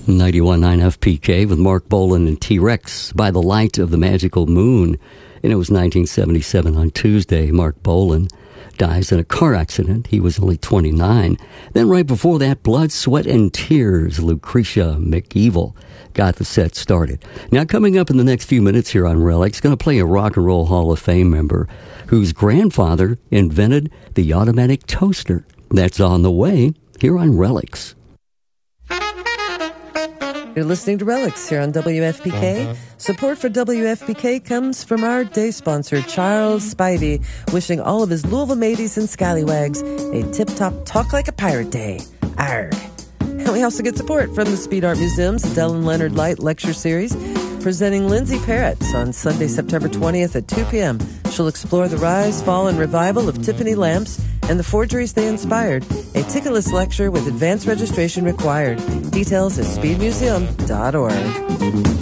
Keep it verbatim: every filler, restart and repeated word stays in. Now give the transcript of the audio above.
ninety-one point nine F P K with Mark Bolan and T-Rex, By the Light of the Magical Moon. And it was nineteen seventy-seven on Tuesday. Mark Bolan dies in a car accident. He was only twenty-nine. Then right before that, Blood, Sweat, and Tears, Lucretia McEvil got the set started. Now, coming up in the next few minutes here on Relics, going to play a Rock and Roll Hall of Fame member whose grandfather invented the automatic toaster. That's on the way here on Relics. You're listening to Relics here on W F P K. Uh-huh. Support for W F P K comes from our day sponsor, Charles Spivey, wishing all of his Louisville mateys and scallywags a tip-top Talk Like a Pirate Day. Arrgh. And we also get support from the Speed Art Museum's Dell and Leonard Light Lecture Series, presenting Lindsay Parrott on Sunday, September twentieth at two p.m. She'll explore the rise, fall, and revival of Tiffany lamps and the forgeries they inspired. A ticketless lecture with advanced registration required. Details at speed museum dot org.